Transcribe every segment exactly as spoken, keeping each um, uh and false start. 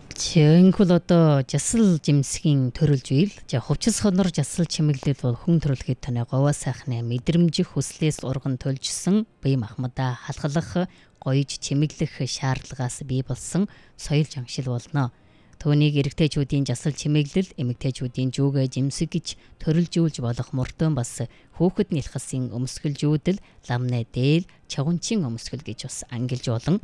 Тэгэнгүүт одоо жасал жимсгийн төрөлж үйл. За хувцас хонор жасал чимэглэл бол хүн төрөлхөд таны говаа сайхны мэдрэмжих хүслээс урган төлжсөн бие махбодаа халахлах гоёж чимэглэх шаардлагаас бий болсон соёл жамшил болно. Түүнийг эрэгтэйчүүдийн жасал чимэглэл, эмэгтэйчүүдийн жүгэ жимсэг гэж төрөлжүүлж болох мөртөө бас хөөхд нэлхсэн өмсгөлжүүдэл, ламнэ дээл, чавганчин өмсгөл гэж бас ангилж болон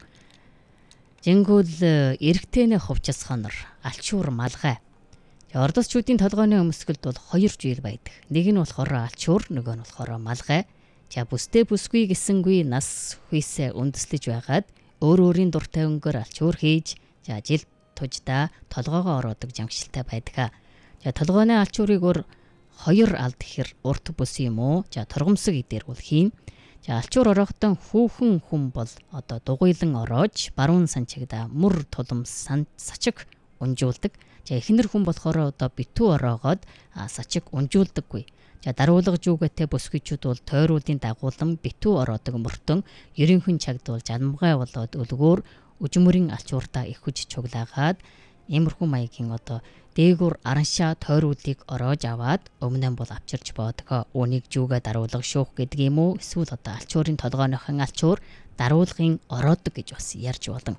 Жингүүл эрэгтэйнэ хувцас хонор, алчуур малгай. Ордосчүүдийн толгойн өмсгөлд бол хоёр жийл байдаг. Нэг нь болохоор алчуур, нөгөө нь болохоор малгай. За бүстэй бүсгүй гэсэнгүй нас хүйсээ үндэслэж байгаад өөр өөрийн дуртай өнгөөр алчуур хийж, за жил туждаа толгоогоо ороодог жамшилтай байдаг. За толгойн алчуурыг өөр хоёр алд ихэр урт бүс юм уу? За тургамсаг идээр бол хийн. За алчуур орохдон хүүхэн хүн бол одоо дугуйлан ороож баруун санчигда мөр тулам сачиг унжуулдаг. За эхнэр хүн болохоор одоо битүү ороогоод сачиг унжуулдаггүй. За даруулга жүгэтэй бүсгүйчүүд бол тойруулын дагуулан битүү ороодог мөртөн ерөнхөн чагд бол жалмгай болоод өлгөөр үжмөрийн алчууртаа их хүч чуглаагаад иймэрхүү маягийн одоо дээгүр араншаа тойруулыг ороож аваад өмнө нь бол авчирч боодгоо. Үүнийг жүгэ даруулга шүүх гэдэг юм уу? Эсвэл одоо алчуурын толгойнхон алчуур даруулгын ороодог гэж бас ярьж болон.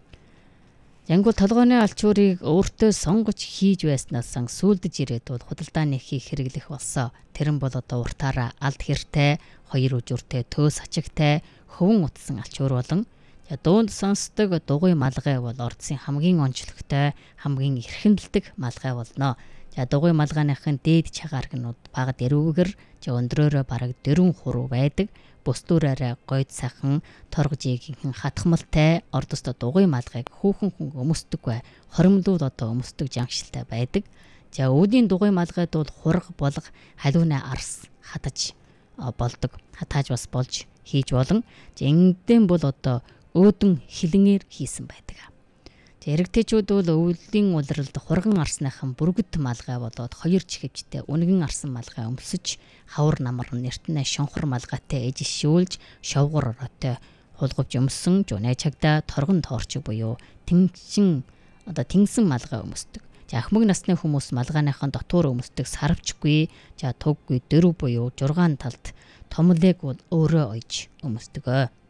Янгуул толгойн алчуурыг өөртөө сонгож хийж байснаас сүлдэж ирээд бол худалдааны хийх хэрэглэх болсон. Тэр нь бол одоо уртаараа алд хэртэй, хоёр үжүртэй, төөс ачигтай, хөвөн утсан алчуур болон За дуунд сонсдог дугуй малгай бол ордсын хамгийн онцлогтой, хамгийн эрхэмлдэг малгай болно. За дугуй малгайныхын дээд чагаргнууд бага дэрүүгэр өндрөөрөө бараг дөрвөн хуруу байдаг. Бүстүүрээрээ гойд сайхан торгожийнхэн хатхмалтай ордост дугуй малгайг хүүхэн хүн өмсдөггүй. Хоримлууд одоо өмсдөг жамшилтай байдаг. За үүдийн дугуй малгайд бол хураг болго халуунаа арс хатаж болдог. Хатааж бас болж хийж болон энгдэн бол одоо өөдөн хилэнээр хийсэн байдаг. Эрэгтэйчүүд бол өвлийн улиралд хурган арсныхан бүргэд малгай болоод хоёр чихвчтэй үнэгэн арсан малгай өмсөж хавар намар нэртнэ шонхор малгайтай эжишүүлж шовгор ороотой хулгавж өмсөн жунэ чагда торгон тоорчиг буюу тэнгчин одоо тэнгсэн малгай өмсдөг. За ахмаг насны хүмүүс малгайныхан дотуур өмсдөг сарвчгүй, за туггүй дөрв буюу жургаан талд томлыг бол өөрөө ойж өмсдөг.